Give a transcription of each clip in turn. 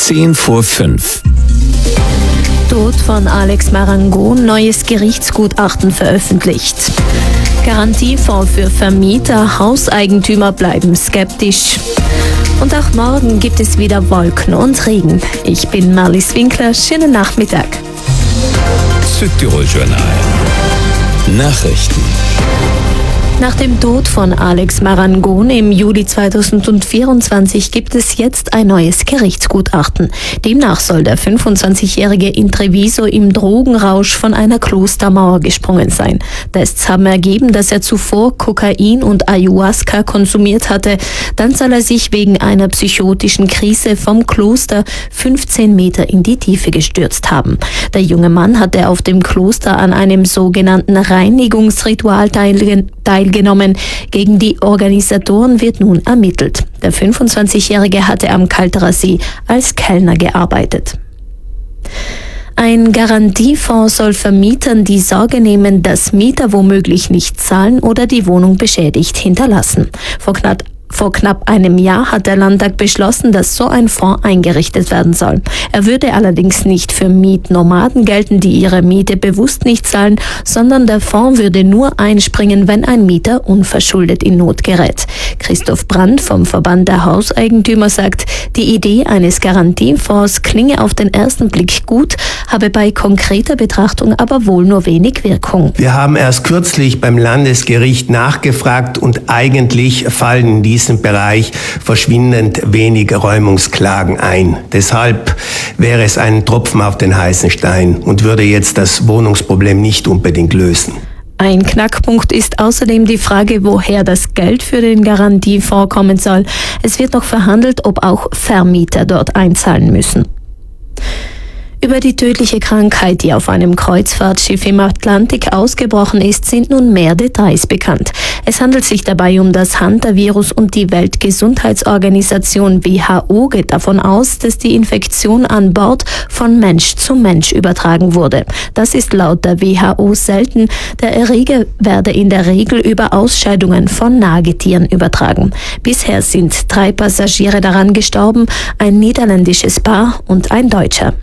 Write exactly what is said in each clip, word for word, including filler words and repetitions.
zehn vor fünf. Tod von Alex Marangon, neues Gerichtsgutachten veröffentlicht. Garantiefonds für Vermieter, Hauseigentümer bleiben skeptisch. Und auch morgen gibt es wieder Wolken und Regen. Ich bin Marlies Winkler, schönen Nachmittag. Südtirol Journal. Nachrichten. Nach dem Tod von Alex Marangon im Juli zweitausendvierundzwanzig gibt es jetzt ein neues Gerichtsgutachten. Demnach soll der fünfundzwanzigjährige in Treviso im Drogenrausch von einer Klostermauer gesprungen sein. Tests haben ergeben, dass er zuvor Kokain und Ayahuasca konsumiert hatte. Dann soll er sich wegen einer psychotischen Krise vom Kloster fünfzehn Meter in die Tiefe gestürzt haben. Der junge Mann hatte auf dem Kloster an einem sogenannten Reinigungsritual teilgenommen. Genommen. Gegen die Organisatoren wird nun ermittelt. Der fünfundzwanzigjährige hatte am Kalterer See als Kellner gearbeitet. Ein Garantiefonds soll Vermietern die Sorge nehmen, dass Mieter womöglich nicht zahlen oder die Wohnung beschädigt hinterlassen. Vor knapp Vor knapp einem Jahr hat der Landtag beschlossen, dass so ein Fonds eingerichtet werden soll. Er würde allerdings nicht für Mietnomaden gelten, die ihre Miete bewusst nicht zahlen, sondern der Fonds würde nur einspringen, wenn ein Mieter unverschuldet in Not gerät. Christoph Brandt vom Verband der Hauseigentümer sagt, die Idee eines Garantiefonds klinge auf den ersten Blick gut, habe bei konkreter Betrachtung aber wohl nur wenig Wirkung. Wir haben erst kürzlich beim Landesgericht nachgefragt und eigentlich fallen in diesem Bereich verschwindend wenige Räumungsklagen ein. Deshalb wäre es ein Tropfen auf den heißen Stein und würde jetzt das Wohnungsproblem nicht unbedingt lösen. Ein Knackpunkt ist außerdem die Frage, woher das Geld für den Garantiefonds kommen soll. Es wird noch verhandelt, ob auch Vermieter dort einzahlen müssen. Über die tödliche Krankheit, die auf einem Kreuzfahrtschiff im Atlantik ausgebrochen ist, sind nun mehr Details bekannt. Es handelt sich dabei um das Hantavirus und die Weltgesundheitsorganisation W H O geht davon aus, dass die Infektion an Bord von Mensch zu Mensch übertragen wurde. Das ist laut der W H O selten. Der Erreger werde in der Regel über Ausscheidungen von Nagetieren übertragen. Bisher sind drei Passagiere daran gestorben, ein niederländisches Paar und ein Deutscher.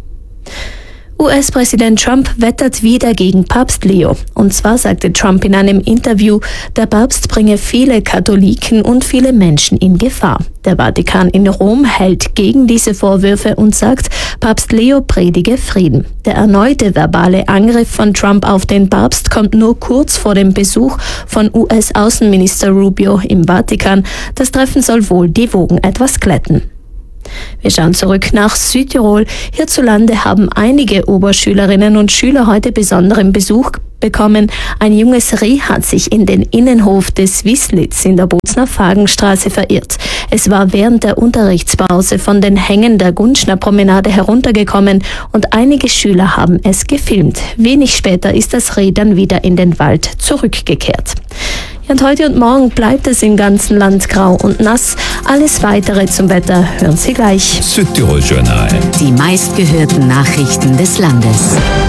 U S-Präsident Trump wettert wieder gegen Papst Leo. Und zwar sagte Trump in einem Interview, der Papst bringe viele Katholiken und viele Menschen in Gefahr. Der Vatikan in Rom hält gegen diese Vorwürfe und sagt, Papst Leo predige Frieden. Der erneute verbale Angriff von Trump auf den Papst kommt nur kurz vor dem Besuch von U S-Außenminister Rubio im Vatikan. Das Treffen soll wohl die Wogen etwas glätten. Wir schauen zurück nach Südtirol. Hierzulande haben einige Oberschülerinnen und Schüler heute besonderen Besuch bekommen. Ein junges Reh hat sich in den Innenhof des Wisslitz in der Bozner Fagenstraße verirrt. Es war während der Unterrichtspause von den Hängen der Gunschner Promenade heruntergekommen und einige Schüler haben es gefilmt. Wenig später ist das Reh dann wieder in den Wald zurückgekehrt. Und heute und morgen bleibt es im ganzen Land grau und nass. Alles Weitere zum Wetter hören Sie gleich. Südtirol Journal. Die meistgehörten Nachrichten des Landes.